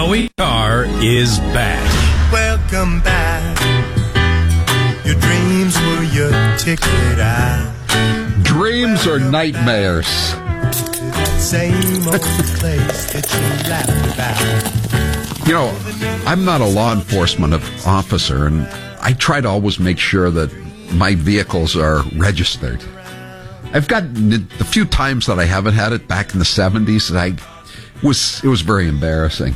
Joey Carr is back. Welcome back. Your dreams were your ticket out. Dreams or nightmares? Same old place that you laughed about. You know, I'm not a law enforcement officer, and I try to always make sure that my vehicles are registered. I've gotten the few times that I haven't had it back in the 70s, it was very embarrassing.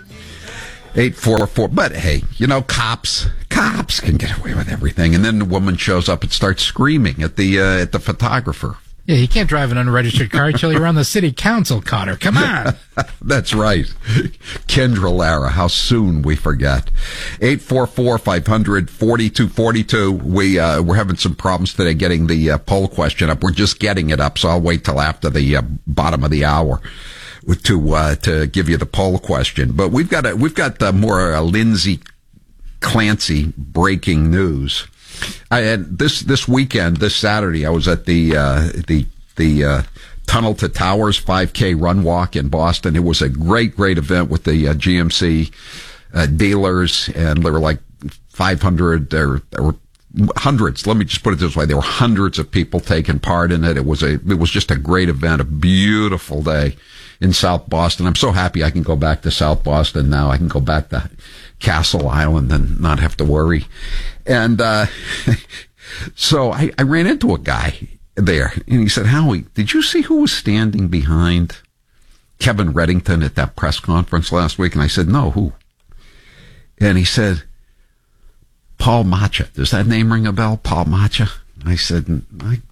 844, but hey, you know, cops can get away with everything. And then the woman shows up and starts screaming at the photographer. Yeah, you can't drive an unregistered car until you're on the city council, Cotter. Come on. That's right. Kendra Lara, how soon we forget. 844-500-4242. We're having some problems today getting the poll question up. We're just getting it up, so I'll wait till after the bottom of the hour to give you the poll question. But we've got more Lindsay Clancy breaking news. This weekend, this Saturday, I was at the Tunnel to Towers 5K run walk in Boston. It was a great event with the GMC dealers, and there were like 500 there were hundreds. Let me just put it this way: there were hundreds of people taking part in it. It was just a great event, a beautiful day in South Boston. I'm so happy I can go back to South Boston now. I can go back to Castle Island and not have to worry. And so I ran into a guy there, and he said, "Howie, did you see who was standing behind Kevin Reddington at that press conference last week?" And I said, "No, who?" And he said, "Paul Macha. Does that name ring a bell? Paul Macha?" I said,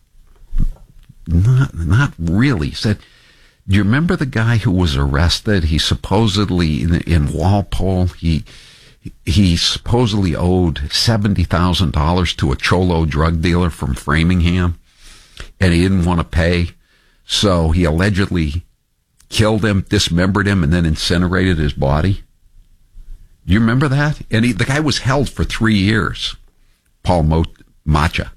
not really. He said, "Do you remember the guy who was arrested? He supposedly in Walpole, he supposedly owed $70,000 to a Cholo drug dealer from Framingham, and he didn't want to pay, so he allegedly killed him, dismembered him, and then incinerated his body." Do you remember that? And the guy was held for 3 years, Paul Macha.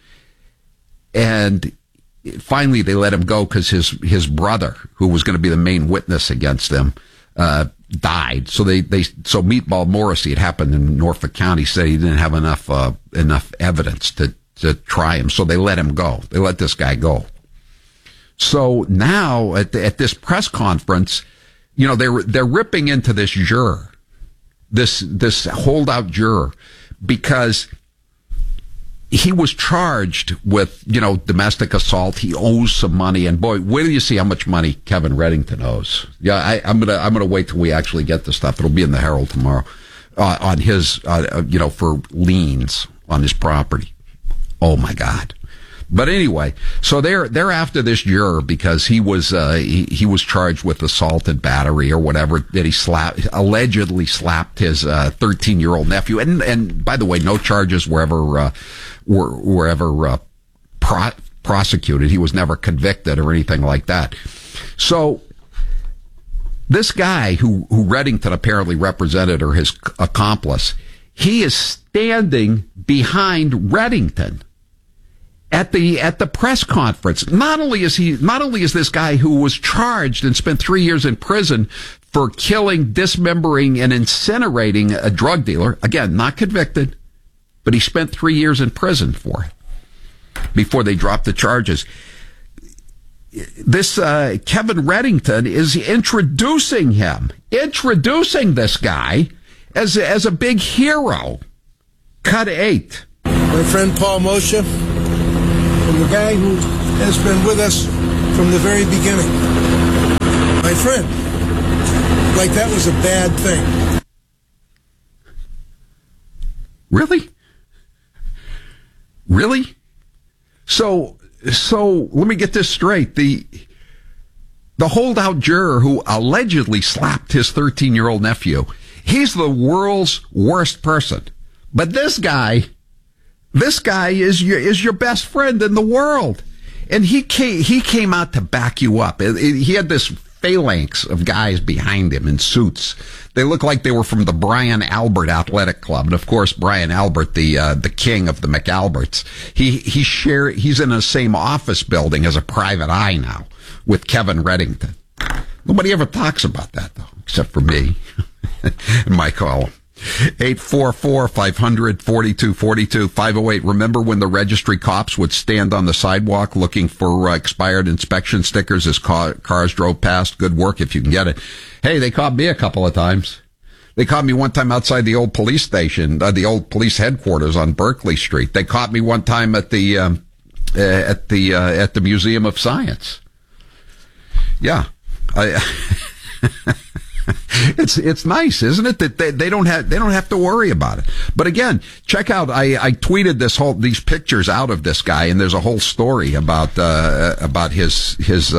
And finally they let him go because his brother, who was going to be the main witness against him, died. So so Meatball Morrissey, it happened in Norfolk County, said he didn't have enough evidence to try him. So they let him go. They let this guy go. So now at this press conference, you know, they're ripping into this juror, this holdout juror, because he was charged with, you know, domestic assault. He owes some money, and boy, wait till you see how much money Kevin Reddington owes. Yeah, I'm gonna wait till we actually get the stuff. It'll be in the Herald tomorrow on his, you know, for liens on his property. Oh my God! But anyway, so they're after this juror because he was charged with assault and battery or whatever, that he allegedly slapped his 13-year-old nephew. And by the way, no charges were ever prosecuted. He was never convicted or anything like that. So this guy who Reddington apparently represented, or his accomplice, he is standing behind Reddington at the press conference. Not only is this guy who was charged and spent 3 years in prison for killing, dismembering, and incinerating a drug dealer, again, not convicted, but he spent 3 years in prison for it before they dropped the charges. This Kevin Reddington is introducing this guy as a big hero. Cut 8. My friend Paul Moshe, and the guy who has been with us from the very beginning. My friend, like that was a bad thing. Really? Really? So let me get this straight. The holdout juror who allegedly slapped his 13-year-old nephew, he's the world's worst person. But this guy is your best friend in the world. And he came out to back you up. He had this phalanx of guys behind him in suits. They looked like they were from the Brian Albert Athletic Club. And of course, Brian Albert, the king of the McAlberts, he's in the same office building as a private eye now with Kevin Reddington. Nobody ever talks about that though, except for me. My call. 844-500-4242, 508. Remember when the registry cops would stand on the sidewalk looking for expired inspection stickers as cars drove past? Good work if you can get it. Hey, they caught me a couple of times. They caught me one time outside the old police station, the old police headquarters on Berkeley Street. They caught me one time at the Museum of Science. Yeah. It's nice, isn't it? That they don't have to worry about it. But again, check out, I tweeted these pictures out of this guy, and there's a whole story about his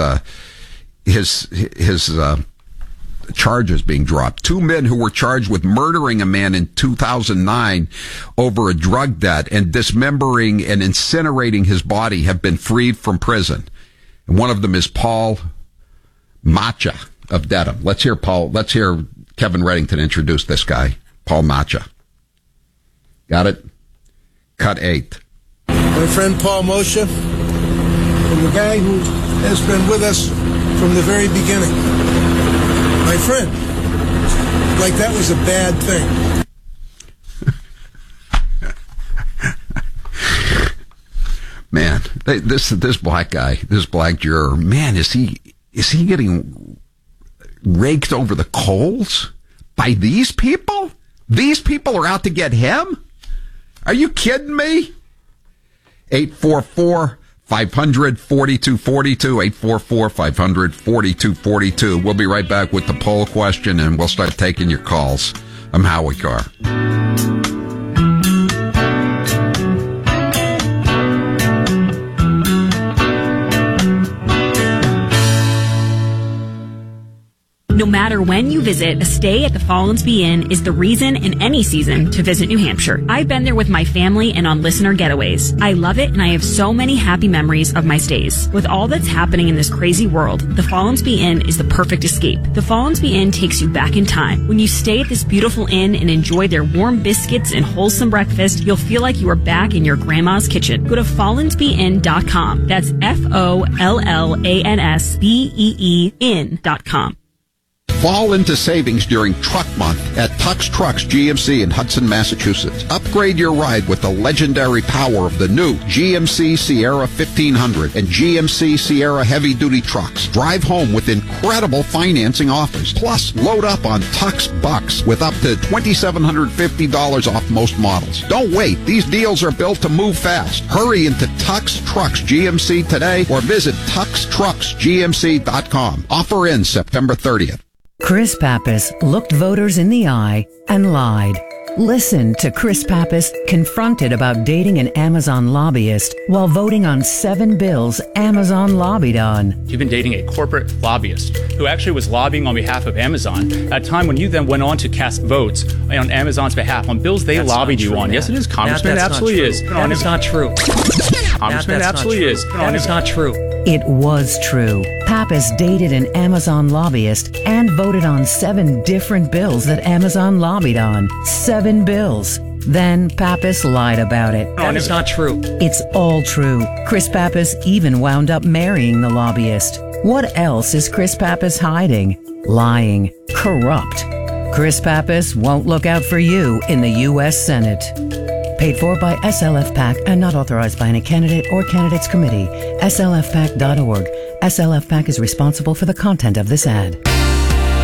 charges being dropped. 2 men who were charged with murdering a man in 2009 over a drug debt and dismembering and incinerating his body have been freed from prison. And one of them is Paul Macha of Dedham. Let's hear Kevin Reddington introduce this guy, Paul Macha. Got it? Cut 8. My friend Paul Moshe, and the guy who has been with us from the very beginning. My friend, like that was a bad thing. Man, this black guy, this black juror, man, is he getting raked over the coals by these people? These people are out to get him? Are you kidding me? 844-500-4242, 844-500-4242. We'll be right back with the poll question, and we'll start taking your calls. I'm Howie Carr. No matter when you visit, a stay at the Follansbee Inn is the reason in any season to visit New Hampshire. I've been there with my family and on listener getaways. I love it, and I have so many happy memories of my stays. With all that's happening in this crazy world, the Follansbee Inn is the perfect escape. The Follansbee Inn takes you back in time. When you stay at this beautiful inn and enjoy their warm biscuits and wholesome breakfast, you'll feel like you are back in your grandma's kitchen. Go to FollansbeeInn.com. That's FOLLANSBEE inn.com. Fall into savings during Truck Month at Tux Trucks GMC in Hudson, Massachusetts. Upgrade your ride with the legendary power of the new GMC Sierra 1500 and GMC Sierra heavy-duty trucks. Drive home with incredible financing offers. Plus, load up on Tux Bucks with up to $2,750 off most models. Don't wait. These deals are built to move fast. Hurry into Tux Trucks GMC today or visit TuxTrucksGMC.com. Offer ends September 30th. Chris Pappas looked voters in the eye and lied. Listen to Chris Pappas confronted about dating an Amazon lobbyist while voting on 7 bills Amazon lobbied on. You've been dating a corporate lobbyist who actually was lobbying on behalf of Amazon at a time when you then went on to cast votes on Amazon's behalf on bills they lobbied you on. Yes, it is, Congressman. It absolutely is. That is not true. Congressman, it absolutely is. That is not true. It was true. Pappas dated an Amazon lobbyist and voted on 7 different bills that Amazon lobbied on. 7 bills. Then Pappas lied about it. That is not true. It's all true. Chris Pappas even wound up marrying the lobbyist. What else is Chris Pappas hiding? Lying. Corrupt. Chris Pappas won't look out for you in the U.S. Senate. Paid for by SLF PAC and not authorized by any candidate or candidates committee. SLFPAC.org. SLF PAC is responsible for the content of this ad.